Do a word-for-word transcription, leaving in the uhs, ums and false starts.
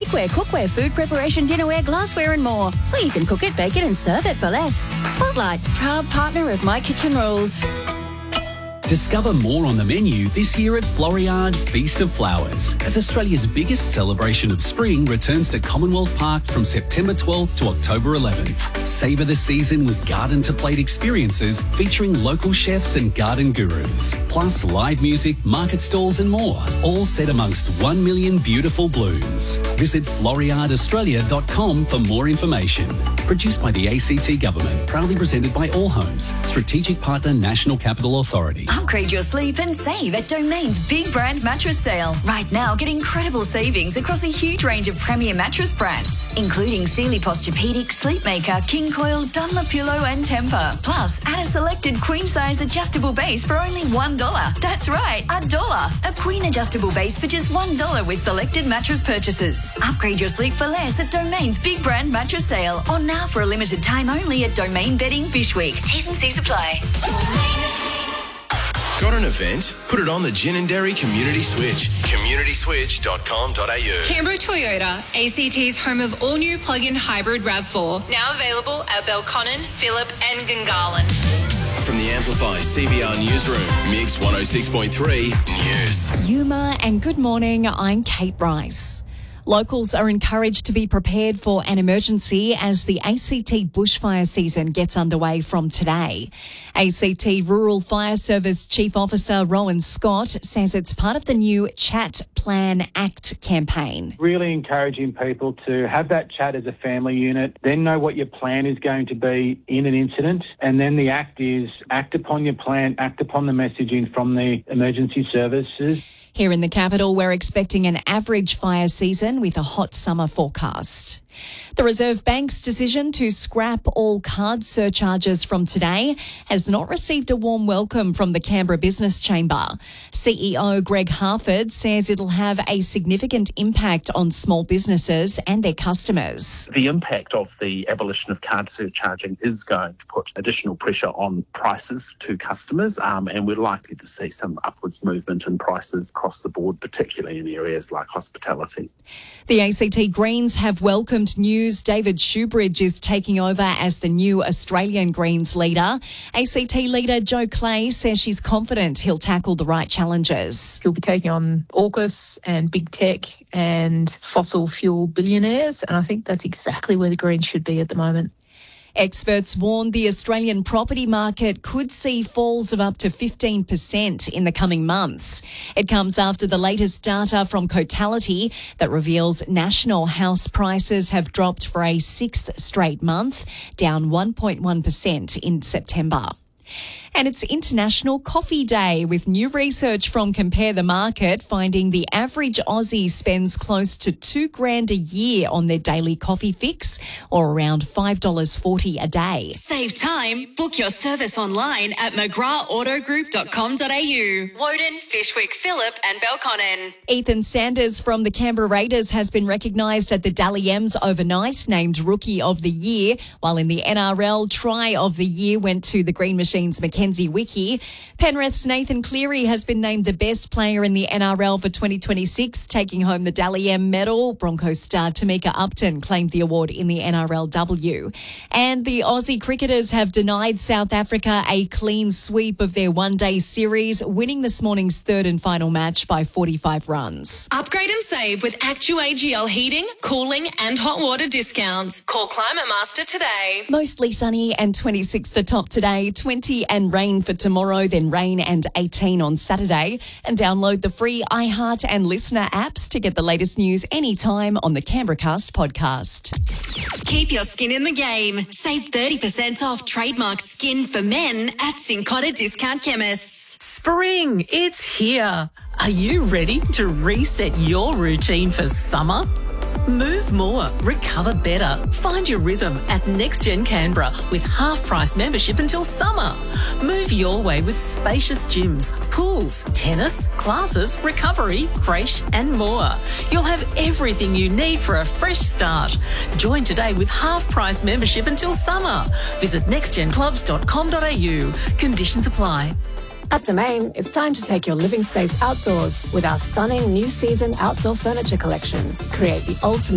drinkware, cookware, food preparation, dinnerware, glassware and more. So you can cook it, bake it and serve it for less. Spotlight, proud partner of My Kitchen Rules. Discover more on the menu this year at Floriade Feast of Flowers, as Australia's biggest celebration of spring returns to Commonwealth Park from September twelfth to October eleventh. Savour the season with garden-to-plate experiences featuring local chefs and garden gurus, plus live music, market stalls and more, all set amongst one million beautiful blooms. Visit floriade australia dot com for more information. Produced by the A C T Government, proudly presented by All Homes, strategic partner National Capital Authority. Upgrade your sleep and save at Domain's Big Brand Mattress Sale. Right now, get incredible savings across a huge range of premier mattress brands, including Sealy Posturepedic, Sleepmaker, King Coil, Dunlopillow and Tempur. Plus, add a selected queen-size adjustable base for only one dollar. That's right, a dollar. A queen adjustable base for just one dollar with selected mattress purchases. Upgrade your sleep for less at Domain's Big Brand Mattress Sale, or now for a limited time only at Domain Bedding Fish Week. T's and C's apply. Got an event? Put it on the Gin and Dairy Community Switch. community switch dot com dot a u. Canberra Toyota, A C T's home of all-new plug-in hybrid RAV four. Now available at Belconnen, Phillip and Gungahlin. From the Amplify C B R Newsroom, Mix one oh six point three News. Yuma and good morning, I'm Kate Bryce. Locals are encouraged to be prepared for an emergency as the A C T bushfire season gets underway from today. A C T Rural Fire Service Chief Officer Rowan Scott says it's part of the new Chat, Plan, Act campaign. Really encouraging people to have that chat as a family unit, then know what your plan is going to be in an incident, and then the act is act upon your plan, act upon the messaging from the emergency services. Here in the capital, we're expecting an average fire season with a hot summer forecast. The Reserve Bank's decision to scrap all card surcharges from today has not received a warm welcome from the Canberra Business Chamber. C E O Greg Harford says it'll have a significant impact on small businesses and their customers. The impact of the abolition of card surcharging is going to put additional pressure on prices to customers, um, and we're likely to see some upwards movement in prices across the board, particularly in areas like hospitality. The A C T Greens have welcomed news David Shoebridge is taking over as the new Australian Greens leader. A C T leader Jo Clay says she's confident he'll tackle the right challenges. He'll be taking on AUKUS and big tech and fossil fuel billionaires, and I think that's exactly where the Greens should be at the moment. Experts warn the Australian property market could see falls of up to fifteen percent in the coming months. It comes after the latest data from Cotality that reveals national house prices have dropped for a sixth straight month, down one point one percent in September. And it's International Coffee Day, with new research from Compare the Market finding the average Aussie spends close to two grand a year on their daily coffee fix, or around five dollars forty a day. Save time. Book your service online at mcgrath auto group dot com dot a u. Woden, Fishwick, Phillip and Belconnen. Ethan Sanders from the Canberra Raiders has been recognised at the Dally M's overnight, named Rookie of the Year, while in the N R L, Try of the Year went to the Green Machine's Mackenzie Wiki. Penrith's Nathan Cleary has been named the best player in the N R L for twenty twenty-six, taking home the Dally M medal. Broncos star Tamika Upton claimed the award in the N R L W. And the Aussie cricketers have denied South Africa a clean sweep of their one-day series, winning this morning's third and final match by forty-five runs. Upgrade and save with Actu A G L heating, cooling and hot water discounts. Call Climate Master today. Mostly sunny and twenty-six the top today, twenty and rain for tomorrow, then rain and eighteen on Saturday. And download the free iHeart and Listener apps to get the latest news anytime on the Canberracast podcast. Keep your skin in the game. Save thirty percent off trademark skin for men at Cincotta Discount Chemists. Spring, it's here. Are you ready to reset your routine for summer? Move more, recover better. Find your rhythm at NextGen Canberra with half-price membership until summer. Move your way with spacious gyms, pools, tennis, classes, recovery, creche and more. You'll have everything you need for a fresh start. Join today with half-price membership until summer. Visit next gen clubs dot com dot a u. Conditions apply. At Domain, it's time to take your living space outdoors with our stunning new season outdoor furniture collection. Create the ultimate